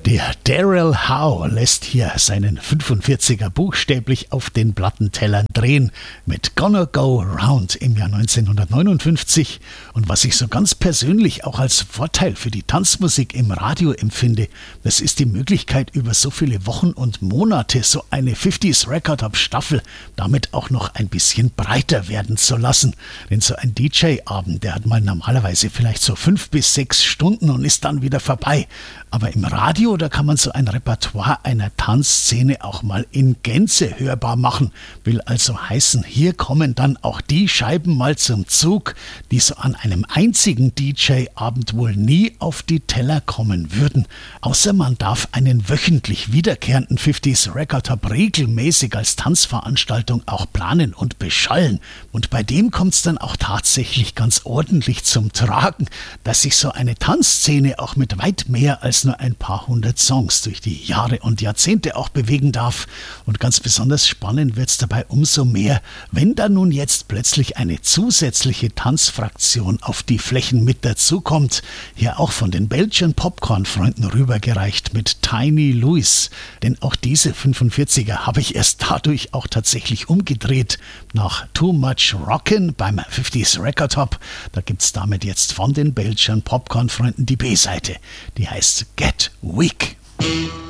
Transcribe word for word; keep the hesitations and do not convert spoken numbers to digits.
Der Daryl Howe lässt hier seinen fünfundvierziger buchstäblich auf den Plattentellern drehen mit Gonna Go Round im Jahr neunzehnhundertneunundfünfzig. Und was ich so ganz persönlich auch als Vorteil für die Tanzmusik im Radio empfinde, das ist die Möglichkeit, über so viele Wochen und Monate so eine fünfziger Record Hop Staffel damit auch noch ein bisschen breiter werden zu lassen. Denn so ein D J-Abend, der hat mal normalerweise vielleicht so fünf bis sechs Stunden und ist dann wieder vorbei. Aber im Radio, da kann man so ein Repertoire einer Tanzszene auch mal in Gänze hörbar machen. Will also heißen, hier kommen dann auch die Scheiben mal zum Zug, die so an einem einzigen D J-Abend wohl nie auf die Teller kommen würden. Außer man darf einen wöchentlich wiederkehrenden fünfziger Record Hop regelmäßig als Tanzveranstaltung auch planen und beschallen. Und bei dem kommt es dann auch tatsächlich ganz ordentlich zum Tragen, dass sich so eine Tanzszene auch mit weit mehr als nur ein paar hundert Songs durch die Jahre und Jahrzehnte auch bewegen darf. Und ganz besonders spannend wird es dabei umso mehr, wenn da nun jetzt plötzlich eine zusätzliche Tanzfraktion auf die Flächen mit dazukommt. Hier auch von den Belgian Popcorn-Freunden rübergereicht mit Tiny Louis. Denn auch diese fünfundvierziger habe ich erst dadurch auch tatsächlich umgedreht. Nach Too Much Rockin' beim fünfziger Record Hop, da gibt es damit jetzt von den Belgian Popcorn-Freunden die B-Seite. Die heißt Get Weak.